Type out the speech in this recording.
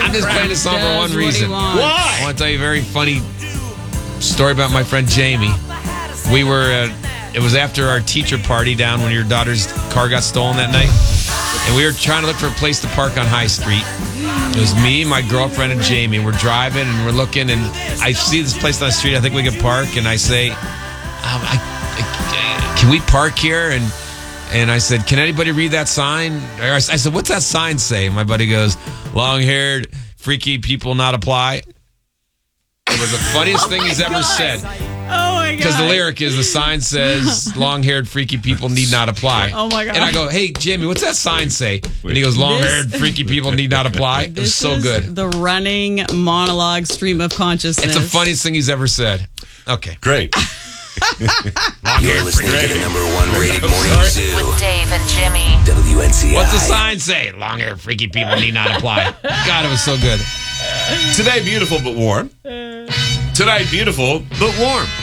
I'm just playing this song for one reason. Why? I want to tell you a very funny story about my friend Jamie. We were, it was after our teacher party down when your daughter's car got stolen that night. And we were trying to look for a place to park on High Street. It was me, my girlfriend, and Jamie. We're driving and we're looking, and I see this place on the street. I think we can park. And I say, can we park here? And I said, can anybody read that sign? Or I said, what's that sign say? And my buddy goes, long-haired, freaky people not apply. It was the funniest thing he's ever said. Oh, my God. Because the lyric is, the sign says, long-haired, freaky people need not apply. Oh, my God. And I go, hey, Jamie, what's that sign say? And he goes, long-haired, freaky people need not apply. It was so good. The running monologue stream of consciousness. It's the funniest thing he's ever said. Okay. Great. You're listening to the number one rated morning zoo. With Dave and Jimmy. WNCI. What's the sign say? Long-haired, freaky people need not apply. God, it was so good. Today, beautiful but warm. Tonight, beautiful but warm.